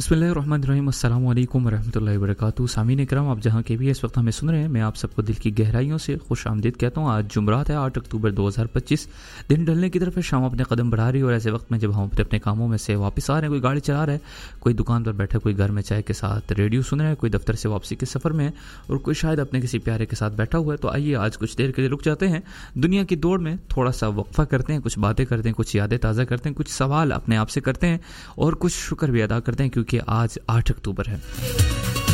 बिस्मिल्लाहिर्रहमानिर्रहीम, अस्सलाम वालेकुम वरहमतुल्लाहि वबरकातुहू। सामीन इकराम, आप जहाँ के भी इस वक्त हमें सुन रहे हैं, मैं आप सबको दिल की गहराइयों से खुश आमदीद कहता हूँ। आज जुमरात है, 8 अक्टूबर 2025। दिन ढलने की तरफ है, शाम अपने कदम बढ़ा रही है और ऐसे वक्त में जब हम अपने कामों में से वापस आ रहे हैं, कोई गाड़ी चला रहा है, कोई दुकान पर बैठा, कोई घर में चाय के साथ रेडियो सुन रहा है, कोई दफ्तर से वापसी के सफ़र में है और कोई शायद अपने किसी प्यारे के साथ बैठा हुआ है, तो आइए आज कुछ देर के लिए रुक जाते हैं। दुनिया की दौड़ में थोड़ा सा वक्फा करते हैं, कुछ बातें करते हैं, कुछ यादें ताज़ा करते हैं, कुछ सवाल अपने आप से करते हैं और कुछ शुक्र भी अदा करते हैं क्योंकि आज 8 अक्टूबर है।